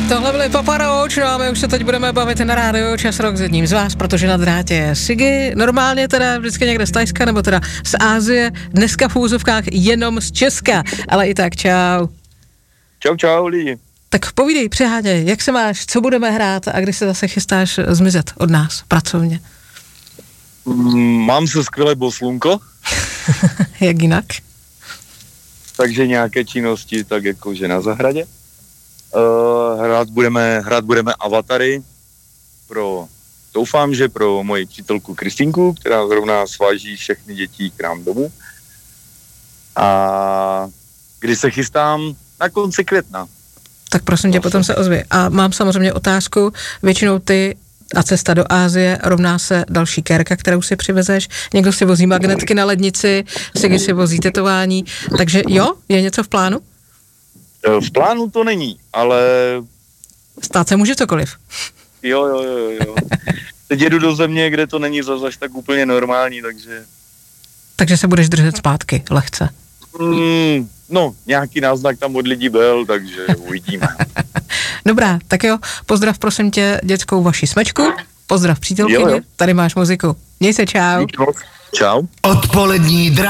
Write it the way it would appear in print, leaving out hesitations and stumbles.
Tohle byly Papa Roach, no a my už se teď budeme bavit na rádiu Čas Rock s jedním z vás, protože na drátě je Siggy, normálně teda vždycky někde z Thajska, nebo teda z Asie, dneska v úzovkách jenom z Česka, ale i tak čau. Čau lidi. Tak povídej, přeháněj, jak se máš, co budeme hrát a kdy se zase chystáš zmizet od nás pracovně? Mám se skvělé boslunko. Jak jinak? Takže nějaké činnosti, tak jakože na zahradě. Hrát budeme Avatary doufám, že pro moji přítelku Kristinku, která zrovna sváží všechny děti k nám domů. A kdy se chystám na konci května. Tak prosím tě, potom se ozvi. A mám samozřejmě otázku, většinou ty a cesta do Asie rovná se další kérka, kterou si přivezeš. Někdo si vozí magnetky na lednici, Siggy si vozí tetování. Takže jo, je něco v plánu? V plánu to není, ale... Stát se může cokoliv. Jo. Teď jedu do země, kde to není zase tak úplně normální, takže... Takže se budeš držet zpátky, lehce. No, nějaký náznak tam od lidí byl, takže uvidíme. Dobrá, tak jo, pozdrav prosím tě dětskou vaši smečku, pozdrav přítelkyni, jo. Tady máš muziku. Měj se, čau. Čau. Odpolední